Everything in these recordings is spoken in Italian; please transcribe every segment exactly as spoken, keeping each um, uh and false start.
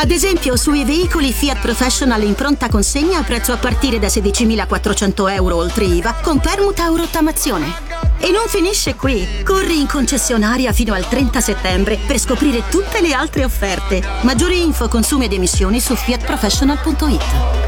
Ad esempio, sui veicoli Fiat Professional in pronta consegna a prezzo a partire da sedicimilaquattrocento euro oltre I V A con permuta o rottamazione. E non finisce qui. Corri in concessionaria fino al trenta settembre per scoprire tutte le altre offerte. Maggiori info, consumi ed emissioni su fiat professional punto it.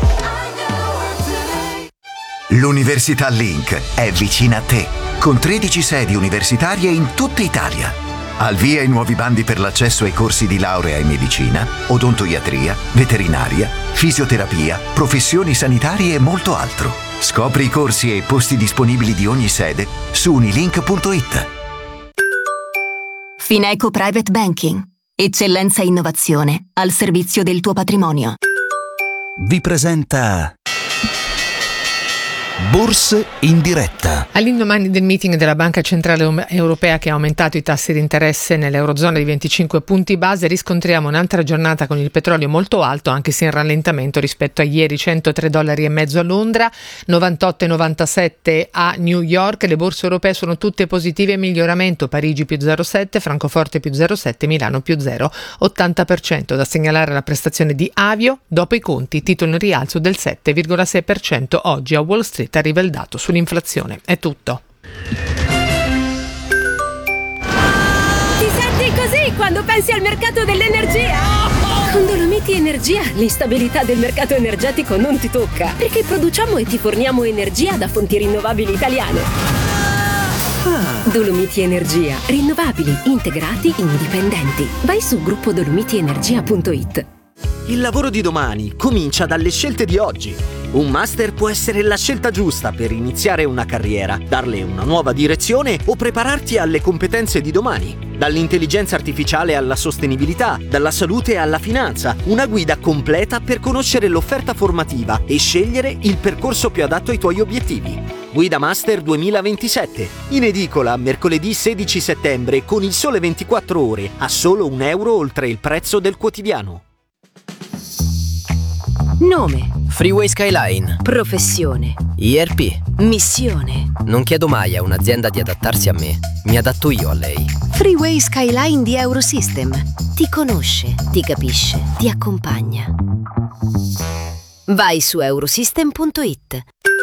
L'Università Link è vicina a te, con tredici sedi universitarie in tutta Italia. Al via i nuovi bandi per l'accesso ai corsi di laurea in medicina, odontoiatria, veterinaria, fisioterapia, professioni sanitarie e molto altro. Scopri i corsi e i posti disponibili di ogni sede su unilink punto it. Fineco Private Banking. Eccellenza e innovazione al servizio del tuo patrimonio. Vi presenta Borse in diretta. All'indomani del meeting della Banca Centrale Europea che ha aumentato i tassi di interesse nell'Eurozona di venticinque punti base, riscontriamo un'altra giornata con il petrolio molto alto, anche se in rallentamento rispetto a ieri. Centotré dollari e mezzo a Londra, novantotto e novantasette a New York. Le borse europee sono tutte positive, miglioramento: Parigi più zero virgola sette, Francoforte più zero virgola sette, Milano più zero virgola ottanta per cento. Da segnalare la prestazione di Avio dopo i conti, titolo in rialzo del sette virgola sei per cento. Oggi a Wall Street arriva il dato sull'inflazione. È tutto. Ti senti così quando pensi al mercato dell'energia? Con Dolomiti Energia l'instabilità del mercato energetico non ti tocca, perché produciamo e ti forniamo energia da fonti rinnovabili italiane. Dolomiti Energia, rinnovabili, integrati, indipendenti. Vai su gruppo dolomiti energia punto it. Il lavoro di domani comincia dalle scelte di oggi. Un master può essere la scelta giusta per iniziare una carriera, darle una nuova direzione o prepararti alle competenze di domani. Dall'intelligenza artificiale alla sostenibilità, dalla salute alla finanza, una guida completa per conoscere l'offerta formativa e scegliere il percorso più adatto ai tuoi obiettivi. Guida Master duemilaventisette, in edicola mercoledì sedici settembre con Il Sole ventiquattro Ore a solo un euro oltre il prezzo del quotidiano. Nome: Freeway Skyline. professione: I R P. missione: Non chiedo mai a un'azienda di adattarsi a me, mi adatto io a lei. Freeway Skyline di Eurosystem. Ti conosce, ti capisce, ti accompagna. Vai su eurosystem punto it.